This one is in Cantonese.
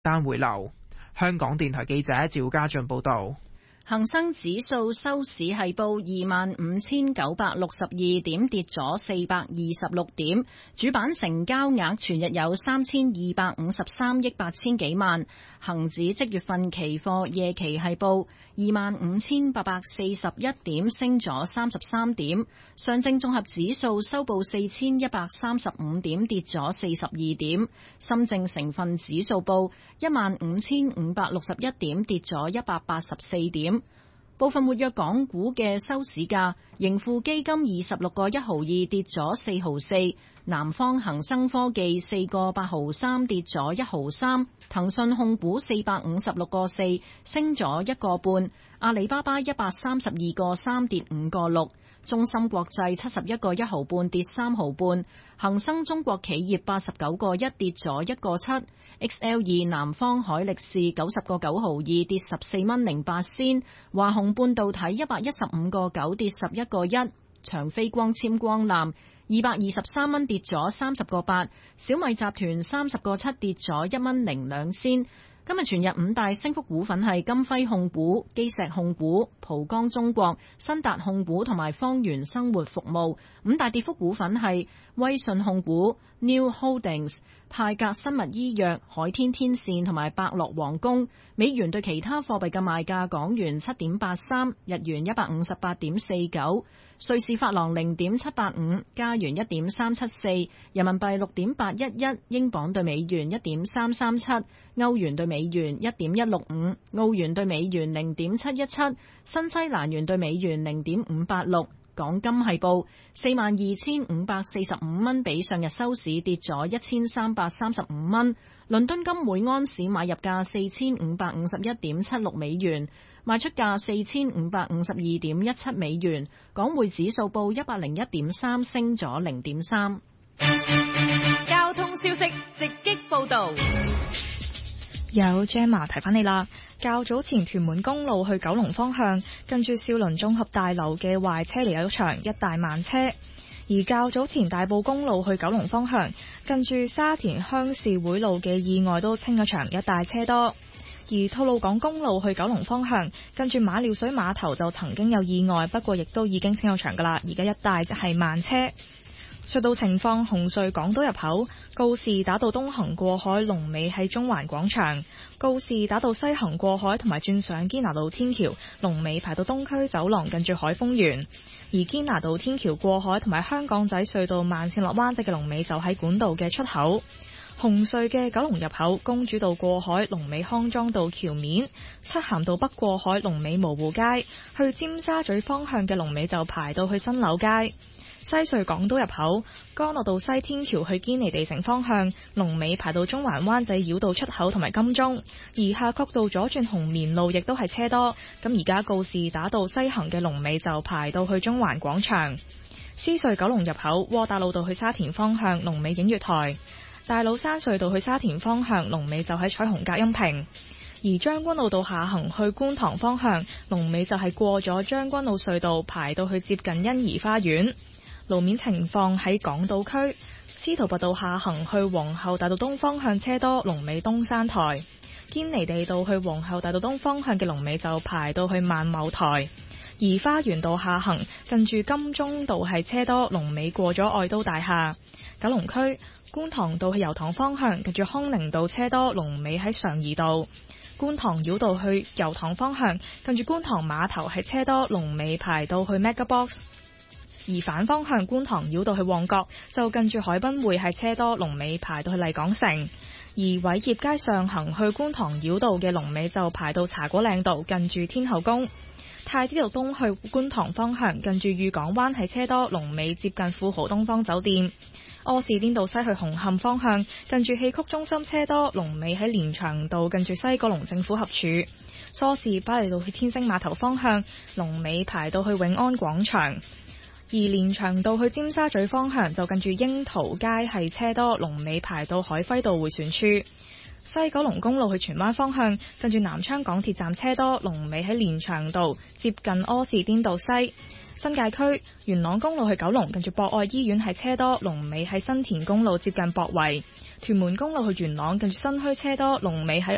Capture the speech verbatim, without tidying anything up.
單回流。香港電台記者趙家俊報道。 恒生指數收市係報二萬五千九百六十二點，跌咗四百二十六點。主板成交額全日有三千二百五十三億八千幾萬。恒指即月份期貨夜期係報二萬五千八百四十一點，升咗三十三點。上證綜合指數收報四千一百三十五點，跌咗四十二點。深證成分指數報一萬五千五百六十一點，跌咗一百八十四點。部分活躍港股嘅收市價，盈富基金二十六個一毫二跌咗四毫四，南方恒生科技四個八毫三跌咗一毫三，騰訊控股四百五十六個四升咗一個半，阿里巴巴一百三十二個三跌五個六。中芯國際七十一個一毫半跌三毫半，恒生中國企業八十九個一跌咗一個七 ，X L 二南方海力士九十個九毫二跌十四蚊零八仙，華虹半導體一百一十五個九跌十一個一，長飛光纖光纜二百二十三蚊跌咗三十個八，小米集團三十個七跌咗一蚊零兩仙。今日全日五大升幅股份係金輝控股、基石控股、浦江中國、新達控股同埋方圓生活服務。五大跌幅股份係威信控股、New Holdings、派格生物醫藥、海天天線同埋百樂皇宮。美元對其他貨幣嘅賣價：港元七點八三，日元一百五十八點四九，瑞士法郎零點七八五，加元一點三七四，人民幣六點八一一，英鎊對美元一點三三七，歐元對美元一點一六五，澳元對美元零點七一七，新西蘭元對美元零點五八六。港金係報四萬二千五百四十五蚊，比上日收市跌咗一千三百三十五蚊。倫敦金每安士買入價四千五百五十一點七六美元，賣出價四千五百五十二點一七美元。港匯指數報一百零一點三，升咗零點三。 交通消息直擊報道。 有 Gemma 提翻你啦，較早前屯門公路去九龍方向，近住少麟綜合大樓嘅壞車離有場，一帶慢車。而較早前大埔公路去九龍方向，近住沙田鄉事會路嘅意外都清咗場，一帶車多。而吐露港公路去九龍方向，近住馬料水碼頭就曾經有意外，不過亦都已經清咗場噶啦，而家一帶就係慢車。隧道情況：紅隧港島入口告士打道東行過海龍尾喺中環廣場，告士打道西行過海同埋轉上堅拿道天橋龍尾排到東區走廊近住海峰園，而堅拿道天橋過海同埋香港仔隧道慢線落灣仔嘅龍尾就喺管道嘅出口。紅隧嘅九龍入口公主道過海龍尾康莊道橋面，漆咸道北過海龍尾蕪湖街，去尖沙咀方向嘅龍尾就排到去新柳街。西隧港島入口干諾道西天橋去堅尼地城方向龍尾排到中環灣仔繞道出口同埋金鐘，而夏慤道左轉紅棉路亦都係車多，咁而家告士打道西行嘅龍尾就排到去中環廣場。獅隧九龍入口窩打老道去沙田方向龍尾映月台，大老山隧道去沙田方向龍尾就喺彩虹隔音屏，而將軍澳道下行去觀塘方向龍尾就係過咗將軍澳隧道排到去接近欣怡花園。路面情況喺港島區，司徒拔道下行去皇后大道東方向車多，龍尾東山台；堅尼地道去皇后大道東方向嘅龍尾就排到去萬茂台。而花園道下行近住金鐘道係車多，龍尾過咗愛都大廈。九龍區觀塘道去油塘方向近住康寧道車多，龍尾喺常怡道。觀塘繞道去油塘方向近住觀塘碼頭係車多，龍尾排到去 Megabox。而反方向觀塘繞道去旺角就近住海濱匯係車多，龍尾排到去麗港城。而偉業街上行去觀塘繞道嘅龍尾就排到茶果嶺道近住天后宮。太子道東去觀塘方向近住裕港灣係車多，龍尾接近富豪東方酒店。柯士甸道西去紅磡方向近住戲曲中心車多，龍尾喺連翔道近住西九龍政府合署。梳士巴利道去天星碼頭方向龍尾排到去永安廣場。而連翔道去尖沙咀方向就近住櫻桃街係車多，龍尾排到海輝道迴旋處。西九龍公路去荃灣方向近住南昌港鐵站車多，龍尾喺連翔道接近柯士甸道西。新界區元朗公路去九龍近住博愛醫院係車多，龍尾喺新田公路接近博圍。屯門公路去元朗近住新墟車多，龍尾喺